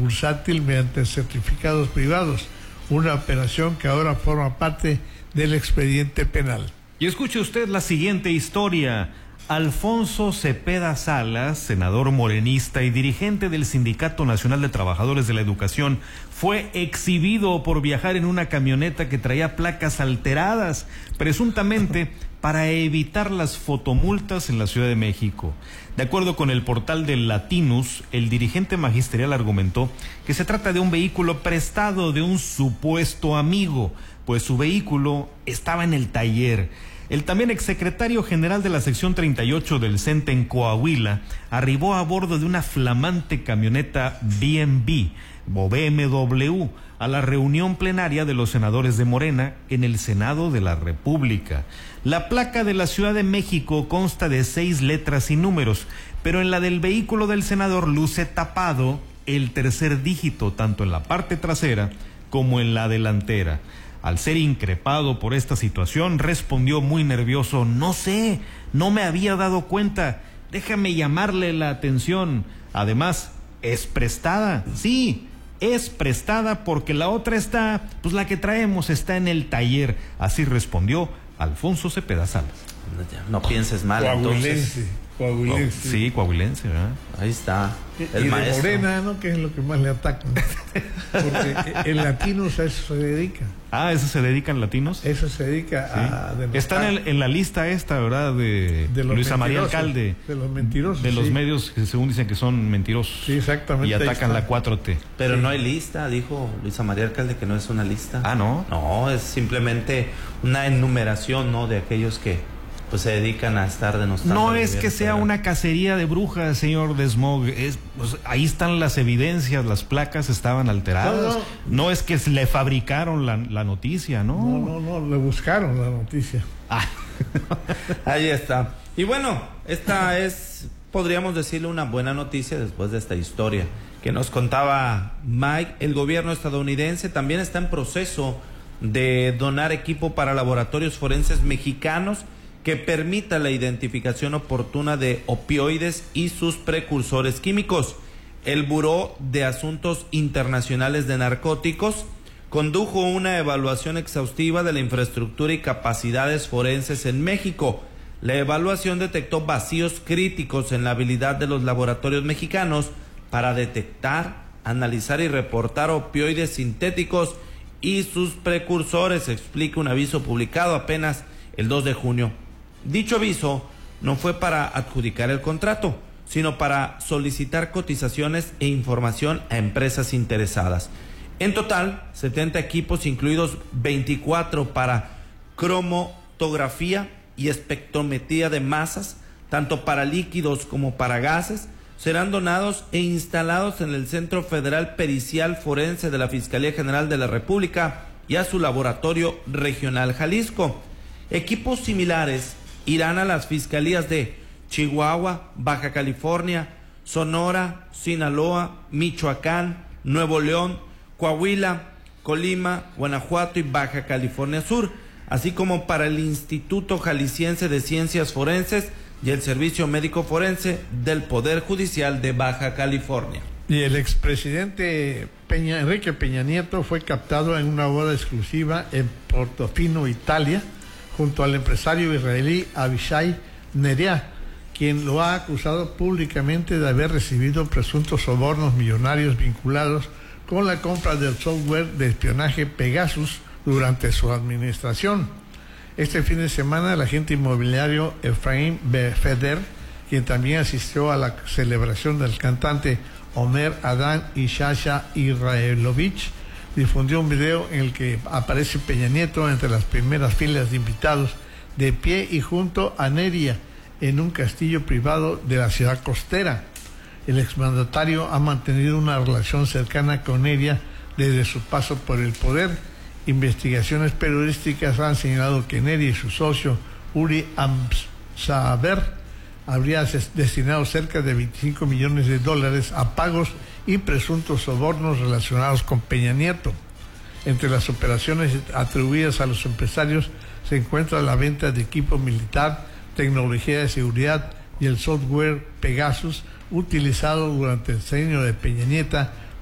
bursátil mediante certificados privados, una operación que ahora forma parte del expediente penal. Y escuche usted la siguiente historia. Alfonso Cepeda Salas, senador morenista y dirigente del Sindicato Nacional de Trabajadores de la Educación, fue exhibido por viajar en una camioneta que traía placas alteradas, presuntamente para evitar las fotomultas en la Ciudad de México. De acuerdo con el portal del Latinus, el dirigente magisterial argumentó que se trata de un vehículo prestado de un supuesto amigo, pues su vehículo estaba en el taller. El también exsecretario general de la sección 38 del CENTE en Coahuila arribó a bordo de una flamante camioneta BMW a la reunión plenaria de los senadores de Morena en el Senado de la República. La placa de la Ciudad de México consta de 6 letras y números, pero en la del vehículo del senador luce tapado el tercer dígito, tanto en la parte trasera como en la delantera. Al ser increpado por esta situación, respondió muy nervioso: no sé, no me había dado cuenta, déjame llamarle la atención. Además, es prestada, sí, es prestada porque la otra está, pues la que traemos está en el taller. Así respondió Alfonso Cepeda Salas. No pienses mal, entonces. Coahuilense. Sí, coahuilense, ¿verdad? Ahí está. El y maestro. de Morena, ¿no? Que es lo que más le atacan. Porque el Latinos a eso se dedica. Ah, ¿eso se dedican latinos? Eso se dedica a denostar. Están en la lista esta, ¿verdad? De Luisa María Alcalde. De los mentirosos. De los medios que según dicen que son mentirosos. Sí, exactamente. Y atacan la 4T. Pero no hay lista, dijo Luisa María Alcalde, que no es una lista. Ah, ¿no? No, es simplemente una enumeración, ¿no? De aquellos que pues se dedican a estar denostando. No es que sea una cacería de brujas, señor Desmog. Pues, ahí están las evidencias, las placas estaban alteradas. No es que le fabricaron la noticia, ¿no? No, le buscaron la noticia. Ah. Ahí está. Y bueno, esta es, podríamos decirle, una buena noticia después de esta historia que nos contaba Mike. El gobierno estadounidense también está en proceso de donar equipo para laboratorios forenses mexicanos que permita la identificación oportuna de opioides y sus precursores químicos. El Buró de Asuntos Internacionales de Narcóticos condujo una evaluación exhaustiva de la infraestructura y capacidades forenses en México. La evaluación detectó vacíos críticos en la habilidad de los laboratorios mexicanos para detectar, analizar y reportar opioides sintéticos y sus precursores, explica un aviso publicado apenas el 2 de junio. Dicho aviso no fue para adjudicar el contrato, sino para solicitar cotizaciones e información a empresas interesadas. En total, 70 equipos, incluidos 24 para cromatografía y espectrometría de masas, tanto para líquidos como para gases, serán donados e instalados en el Centro Federal Pericial Forense de la Fiscalía General de la República y a su laboratorio regional Jalisco. Equipos similares irán a las fiscalías de Chihuahua, Baja California, Sonora, Sinaloa, Michoacán, Nuevo León, Coahuila, Colima, Guanajuato y Baja California Sur, así como para el Instituto Jalisciense de Ciencias Forenses y el Servicio Médico Forense del Poder Judicial de Baja California. Y el expresidente Enrique Peña Nieto fue captado en una boda exclusiva en Portofino, Italia, junto al empresario israelí Avishai Neria, quien lo ha acusado públicamente de haber recibido presuntos sobornos millonarios vinculados con la compra del software de espionaje Pegasus durante su administración. Este fin de semana, el agente inmobiliario Efraín Feder, quien también asistió a la celebración del cantante Omer Adán y Shasha Israelovich, difundió un video en el que aparece Peña Nieto entre las primeras filas de invitados, de pie y junto a Neria, en un castillo privado de la ciudad costera. El exmandatario ha mantenido una relación cercana con Neria desde su paso por el poder. Investigaciones periodísticas han señalado que Neria y su socio Uri Amsaber habría destinado cerca de $25 millones a pagos y presuntos sobornos relacionados con Peña Nieto. Entre las operaciones atribuidas a los empresarios se encuentra la venta de equipo militar, tecnología de seguridad y el software Pegasus utilizado durante el sexenio de Peña Nieto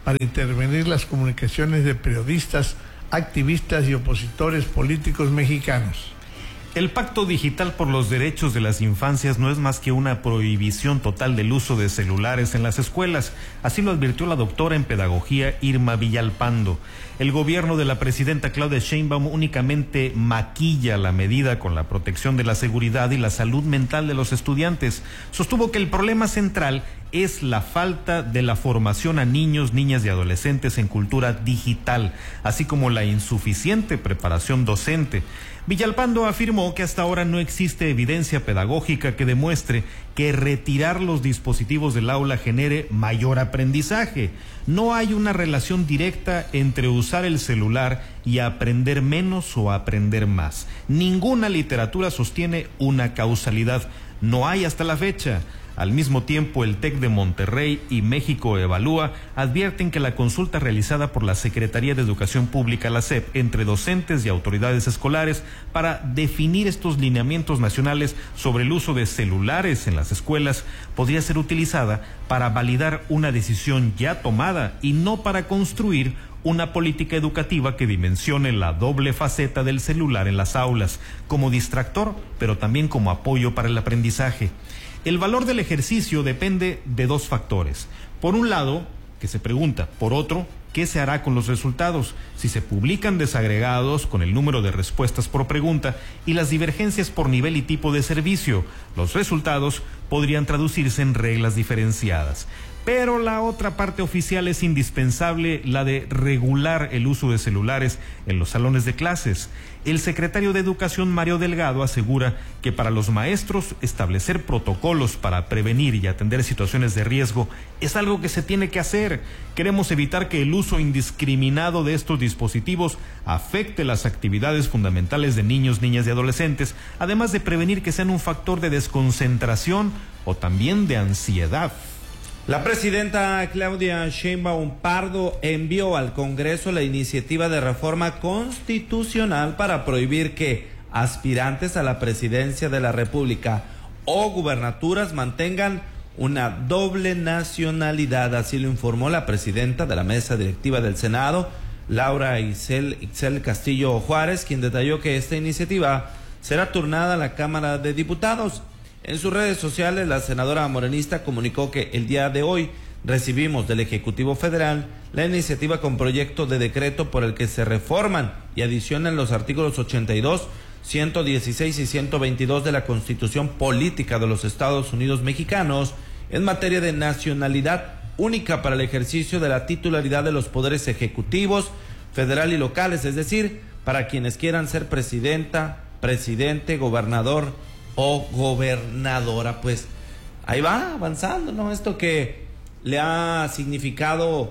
para intervenir las comunicaciones de periodistas, activistas y opositores políticos mexicanos. El Pacto Digital por los Derechos de las Infancias no es más que una prohibición total del uso de celulares en las escuelas. Así lo advirtió la doctora en Pedagogía Irma Villalpando. El gobierno de la presidenta Claudia Sheinbaum únicamente maquilla la medida con la protección de la seguridad y la salud mental de los estudiantes. Sostuvo que el problema central es la falta de la formación a niños, niñas y adolescentes en cultura digital, así como la insuficiente preparación docente. Villalpando afirmó que hasta ahora no existe evidencia pedagógica que demuestre que retirar los dispositivos del aula genere mayor aprendizaje. No hay una relación directa entre usar el celular y aprender menos o aprender más. Ninguna literatura sostiene una causalidad. No hay hasta la fecha. Al mismo tiempo, el TEC de Monterrey y México Evalúa advierten que la consulta realizada por la Secretaría de Educación Pública, la SEP, entre docentes y autoridades escolares para definir estos lineamientos nacionales sobre el uso de celulares en las escuelas podría ser utilizada para validar una decisión ya tomada y no para construir una política educativa que dimensione la doble faceta del celular en las aulas, como distractor, pero también como apoyo para el aprendizaje. El valor del ejercicio depende de dos factores. Por un lado, que se pregunta. Por otro, ¿qué se hará con los resultados? Si se publican desagregados con el número de respuestas por pregunta y las divergencias por nivel y tipo de servicio, los resultados podrían traducirse en reglas diferenciadas. Pero la otra parte oficial es indispensable, la de regular el uso de celulares en los salones de clases. El secretario de Educación, Mario Delgado, asegura que para los maestros establecer protocolos para prevenir y atender situaciones de riesgo es algo que se tiene que hacer. Queremos evitar que el uso indiscriminado de estos dispositivos afecte las actividades fundamentales de niños, niñas y adolescentes, además de prevenir que sean un factor de desconcentración o también de ansiedad. La presidenta Claudia Sheinbaum Pardo envió al Congreso la iniciativa de reforma constitucional para prohibir que aspirantes a la presidencia de la República o gubernaturas mantengan una doble nacionalidad. Así lo informó la presidenta de la mesa directiva del Senado, Laura Ixel Castillo Juárez, quien detalló que esta iniciativa será turnada a la Cámara de Diputados. En sus redes sociales, la senadora morenista comunicó que el día de hoy recibimos del Ejecutivo Federal la iniciativa con proyecto de decreto por el que se reforman y adicionan los artículos 82, 116 y 122 de la Constitución Política de los Estados Unidos Mexicanos en materia de nacionalidad única para el ejercicio de la titularidad de los poderes ejecutivos, federal y locales, es decir, para quienes quieran ser presidenta, presidente, gobernador o gobernadora. Pues ahí va avanzando, ¿no? Esto que le ha significado,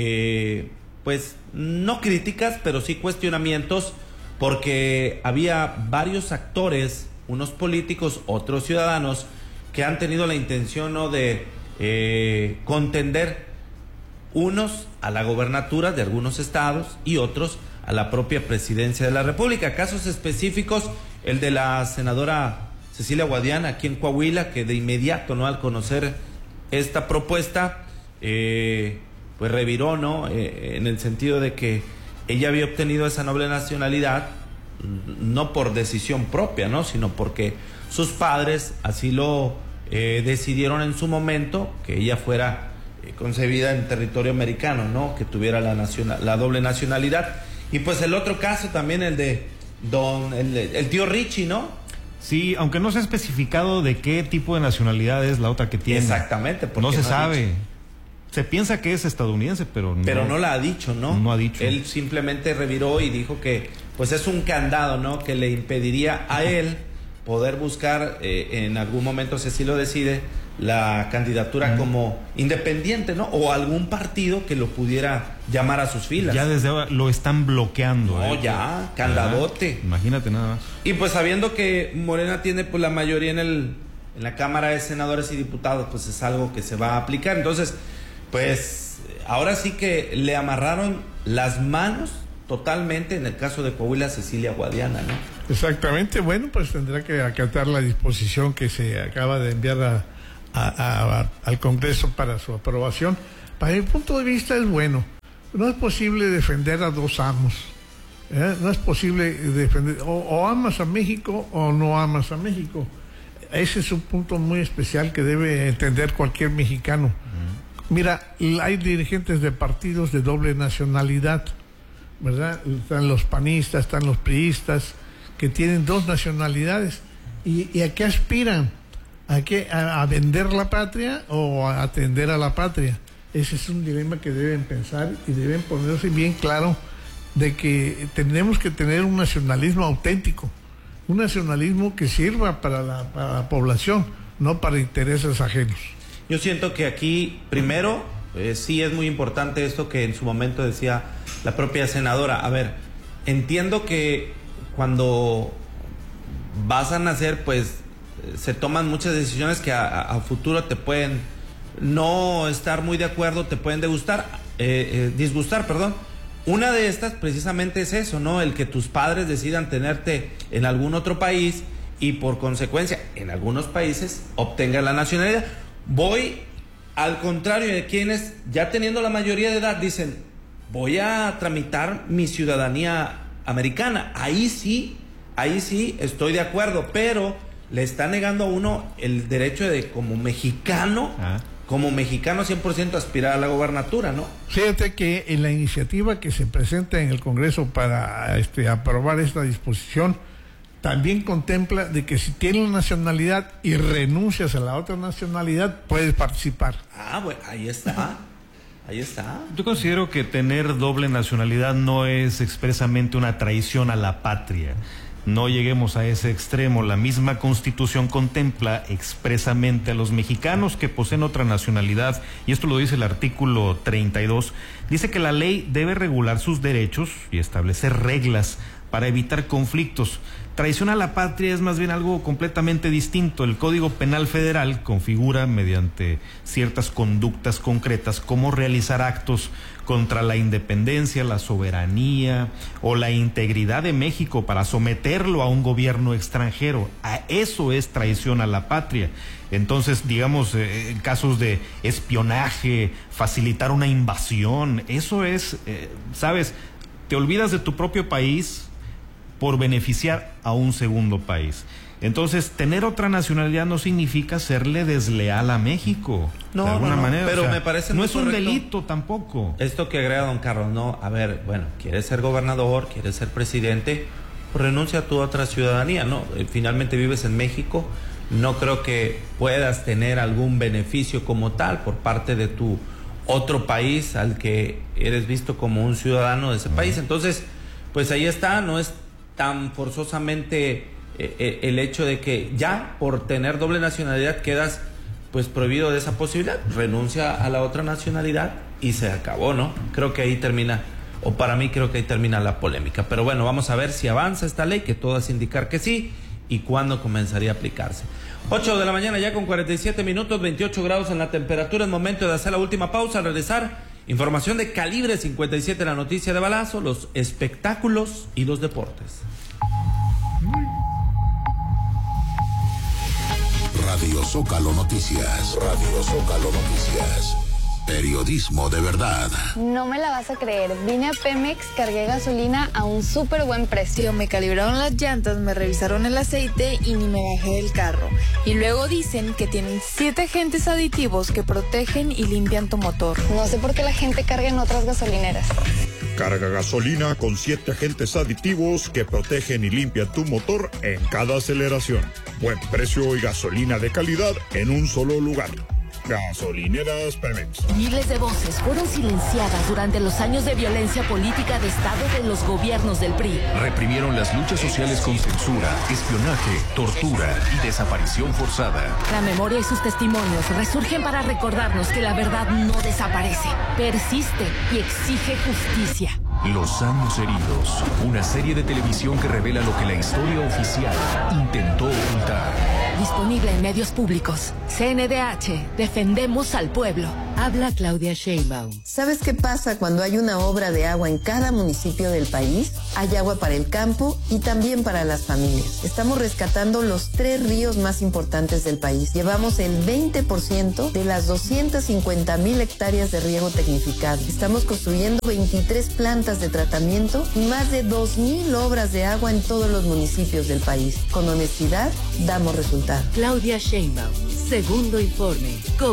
pues no críticas, pero sí cuestionamientos, porque había varios actores, unos políticos, otros ciudadanos, que han tenido la intención, ¿no?, de contender, unos a la gobernatura de algunos estados y otros a la propia presidencia de la República. Casos específicos, el de la senadora Cecilia Guadiana aquí en Coahuila, que de inmediato, ¿no?, al conocer esta propuesta, pues reviró, ¿no?, en el sentido de que ella había obtenido esa noble nacionalidad no por decisión propia, ¿no?, sino porque sus padres así lo decidieron en su momento, que ella fuera concebida en territorio americano, ¿no?, que tuviera la doble nacionalidad. Y pues el otro caso también, el de el tío Richie, ¿no? Sí, aunque no se ha especificado de qué tipo de nacionalidad es la otra que tiene. Exactamente. No se sabe. Se piensa que es estadounidense, pero no. Pero no la ha dicho, ¿no? No ha dicho. Él simplemente reviró y dijo que pues es un candado, ¿no?, que le impediría a él poder buscar en algún momento, si así lo decide, la candidatura como independiente, ¿no?, o algún partido que lo pudiera llamar a sus filas. Ya desde ahora lo están bloqueando. No, ya, candadote. Imagínate nada más. Y pues sabiendo que Morena tiene pues la mayoría en la Cámara de Senadores y Diputados, pues es algo que se va a aplicar. Entonces, pues ahora sí que le amarraron las manos totalmente, en el caso de Coahuila, Cecilia Guadiana, ¿no? Exactamente. Bueno, pues tendrá que acatar la disposición que se acaba de enviar al Congreso para su aprobación. Para mi punto de vista es bueno. No es posible defender a dos amos. No es posible defender, o amas a México o no amas a México. Ese es un punto muy especial que debe entender cualquier mexicano. Mira, hay dirigentes de partidos de doble nacionalidad, ¿verdad? Están los panistas, están los priistas, que tienen dos nacionalidades. ¿Y a qué aspiran? ¿A vender la patria o a atender a la patria? Ese es un dilema que deben pensar y deben ponerse bien claro de que tenemos que tener un nacionalismo auténtico, un nacionalismo que sirva para la población, no para intereses ajenos. Yo siento que aquí, primero, sí es muy importante esto que en su momento decía la propia senadora. A ver, entiendo que cuando vas a nacer, pues se toman muchas decisiones que a futuro te pueden no estar muy de acuerdo, te pueden disgustar, perdón. Una de estas precisamente es eso, ¿no? El que tus padres decidan tenerte en algún otro país y por consecuencia en algunos países obtengan la nacionalidad. Voy al contrario de quienes ya teniendo la mayoría de edad dicen, voy a tramitar mi ciudadanía americana. Ahí sí estoy de acuerdo, pero le está negando a uno el derecho de como mexicano 100% aspirar a la gobernatura, ¿no? Fíjate que en la iniciativa que se presenta en el Congreso para aprobar esta disposición, también contempla de que si tienes una nacionalidad y renuncias a la otra nacionalidad, puedes participar. Ah, bueno, ahí está. Yo considero que tener doble nacionalidad no es expresamente una traición a la patria. No lleguemos a ese extremo. La misma Constitución contempla expresamente a los mexicanos que poseen otra nacionalidad, y esto lo dice el artículo 32, dice que la ley debe regular sus derechos y establecer reglas para evitar conflictos. Traición a la patria es más bien algo completamente distinto. El Código Penal Federal configura mediante ciertas conductas concretas cómo realizar actos contra la independencia, la soberanía o la integridad de México para someterlo a un gobierno extranjero. A eso es traición a la patria. Entonces, digamos, en casos de espionaje, facilitar una invasión, eso es, ¿sabes? Te olvidas de tu propio país por beneficiar a un segundo país. Entonces, tener otra nacionalidad no significa serle desleal a México. No, de alguna manera. Pero me parece no muy es un correcto delito tampoco. esto que agrega don Carlos, ¿no? A ver, bueno, quieres ser gobernador, quieres ser presidente, pues renuncia a tu otra ciudadanía, ¿no? Finalmente vives en México, no creo que puedas tener algún beneficio como tal por parte de tu otro país al que eres visto como un ciudadano de ese país. Entonces, pues ahí está, no es tan forzosamente el hecho de que ya por tener doble nacionalidad quedas pues prohibido de esa posibilidad, renuncia a la otra nacionalidad y se acabó, ¿no? Creo que ahí termina, o para mí creo que ahí termina la polémica, pero bueno, vamos a ver si avanza esta ley, que todo hace indicar que sí, y cuándo comenzaría a aplicarse. 8 de la mañana ya con 47 minutos, 28 grados en la temperatura, es momento de hacer la última pausa, al regresar, información de Calibre 57, la noticia de balazo, los espectáculos y los deportes. Radio Zócalo Noticias. Radio Zócalo Noticias. Periodismo de verdad. No me la vas a creer. Vine a Pemex, cargué gasolina a un súper buen precio. Me calibraron las llantas, me revisaron el aceite y ni me bajé del carro. Y luego dicen que tienen 7 agentes aditivos que protegen y limpian tu motor. No sé por qué la gente carga en otras gasolineras. Carga gasolina con 7 agentes aditivos que protegen y limpian tu motor en cada aceleración. Buen precio y gasolina de calidad en un solo lugar. Gasolineras Pemex. Miles de voces fueron silenciadas durante los años de violencia política de Estado de los gobiernos del PRI. Reprimieron las luchas sociales con censura, espionaje, tortura y desaparición forzada. La memoria y sus testimonios resurgen para recordarnos que la verdad no desaparece, persiste y exige justicia. Los años heridos, una serie de televisión que revela lo que la historia oficial intentó ocultar. disponible en medios públicos. CNDH, defendemos al pueblo. Habla Claudia Sheinbaum. ¿Sabes qué pasa cuando hay una obra de agua en cada municipio del país? Hay agua para el campo y también para las familias. Estamos rescatando los 3 ríos más importantes del país. Llevamos el 20% de las 250,000 hectáreas de riego tecnificado. Estamos construyendo 23 plantas de tratamiento y más de 2,000 obras de agua en todos los municipios del país. Con honestidad, damos resultados. Claudia Sheinbaum, segundo informe.